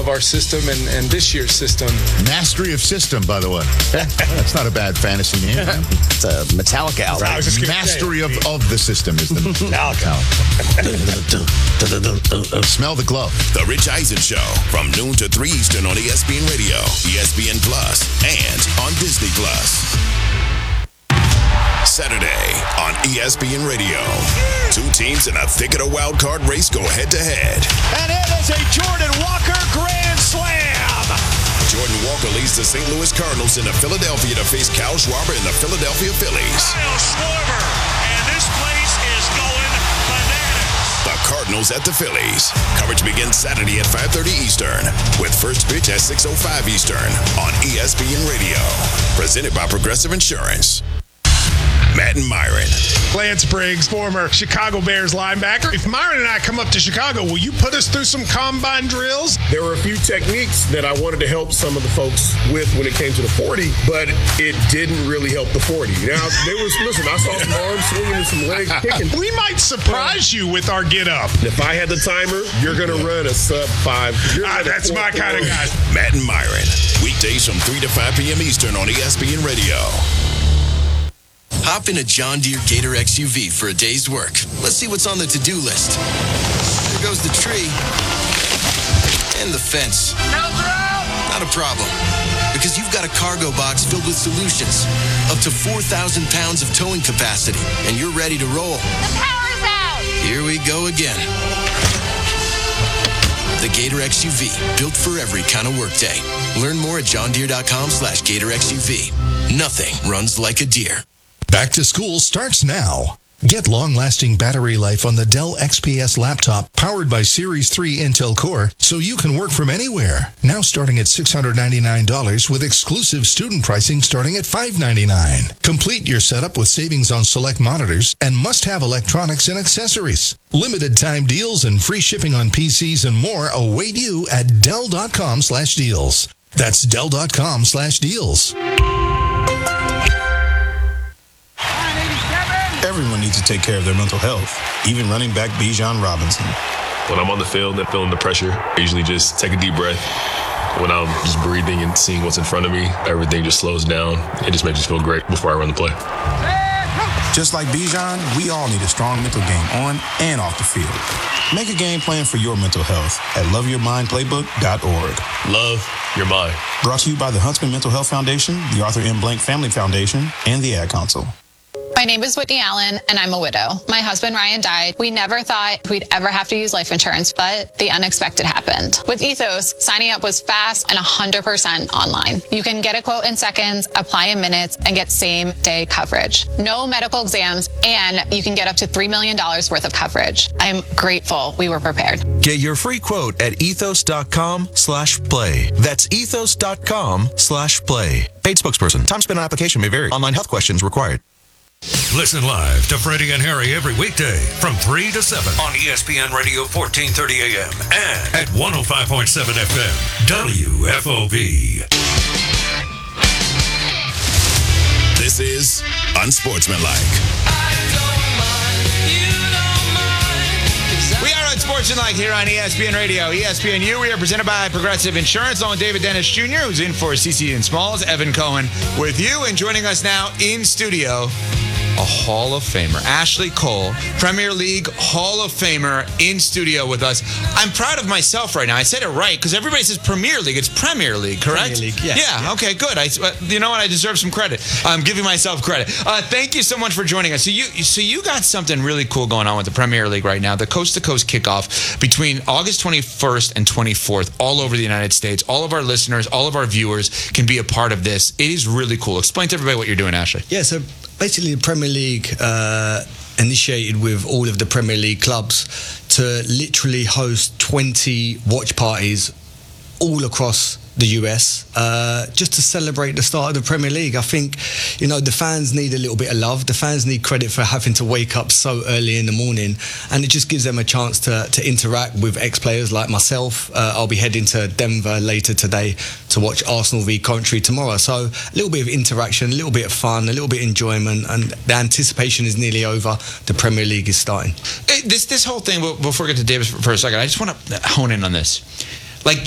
of our system and this year's system. Mastery of System, by the way. That's not a bad fantasy name. It's a Metallica album. Mastery of the System is the Metallica. Smell the glove. The Rich Eisen Show from noon to 3 Eastern on ESPN Radio, ESPN Plus, and on Disney Plus. Saturday on ESPN Radio. Two teams in a thick of the wild card race go head-to-head. And it is a Jordan Walker grand slam. Jordan Walker leads the St. Louis Cardinals into Philadelphia to face Kyle Schwarber and the Philadelphia Phillies. Kyle Schwarber, and this place is going bananas. The Cardinals at the Phillies. Coverage begins Saturday at 5:30 Eastern with first pitch at 6:05 Eastern on ESPN Radio. Presented by Progressive Insurance. Matt and Myron. Lance Briggs, former Chicago Bears linebacker. If Myron and I come up to Chicago, will you put us through some combine drills? There were a few techniques that I wanted to help some of the folks with when it came to the 40, but it didn't really help the 40. Now, I saw some arms swinging and some legs kicking. We might surprise you with our get-up. If I had the timer, you're going to run a sub-5. That's my kind of guy. Matt and Myron. Weekdays from 3 to 5 p.m. Eastern on ESPN Radio. Hop in a John Deere Gator XUV for a day's work. Let's see what's on the to-do list. There goes the tree. And the fence. Not a problem. Because you've got a cargo box filled with solutions. Up to 4,000 pounds of towing capacity. And you're ready to roll. The power's out! Here we go again. The Gator XUV. Built for every kind of workday. Learn more at johndeere.com/Gator XUV. Nothing runs like a deer. Back to school starts now. Get long-lasting battery life on the Dell XPS laptop powered by Series 3 Intel Core so you can work from anywhere. Now starting at $699 with exclusive student pricing starting at $599. Complete your setup with savings on select monitors and must-have electronics and accessories. Limited time deals and free shipping on PCs and more await you at Dell.com/deals. That's Dell.com/deals. Everyone needs to take care of their mental health, even running back Bijan Robinson. When I'm on the field and feeling the pressure, I usually just take a deep breath. When I'm just breathing and seeing what's in front of me, everything just slows down. It just makes me feel great before I run the play. Just like Bijan, we all need a strong mental game on and off the field. Make a game plan for your mental health at loveyourmindplaybook.org. Love your mind. Brought to you by the Huntsman Mental Health Foundation, the Arthur M. Blank Family Foundation, and the Ad Council. My name is Whitney Allen, and I'm a widow. My husband, Ryan, died. We never thought we'd ever have to use life insurance, but the unexpected happened. With Ethos, signing up was fast and 100% online. You can get a quote in seconds, apply in minutes, and get same-day coverage. No medical exams, and you can get up to $3 million worth of coverage. I'm grateful we were prepared. Get your free quote at ethos.com/play. That's ethos.com/play. Paid spokesperson. Time spent on application may vary. Online health questions required. Listen live to Freddie and Harry every weekday from 3 to 7 on ESPN Radio 1430 AM and at 105.7 FM WFOV. This is Unsportsmanlike. We are Unsportsmanlike here on ESPN Radio, ESPNU. We are presented by Progressive Insurance, along with David Dennis Jr., who's in for CC and Smalls. Evan Cohen with you, and joining us now in studio, a Hall of Famer, Ashley Cole, Premier League Hall of Famer, in studio with us. I'm proud of myself right now. I said it right because everybody says Premier League. It's Premier League, correct? Premier League, yes. Yeah, okay, good. You know what? I deserve some credit. I'm giving myself credit. Thank you so much for joining us. So you got something really cool going on with the Premier League right now. The coast-to-coast kickoff between August 21st and 24th all over the United States. All of our listeners, all of our viewers can be a part of this. It is really cool. Explain to everybody what you're doing, Ashley. Yeah, so basically the Premier League initiated with all of the Premier League clubs to literally host 20 watch parties all across the US just to celebrate the start of the Premier League. I think, the fans need a little bit of love. The fans need credit for having to wake up so early in the morning, and it just gives them a chance to interact with ex-players like myself. I'll be heading to Denver later today to watch Arsenal v Coventry tomorrow. So a little bit of interaction, a little bit of fun, a little bit of enjoyment, and the anticipation is nearly over. The Premier League is starting. This whole thing, before we get to Davis for a second, I just want to hone in on this.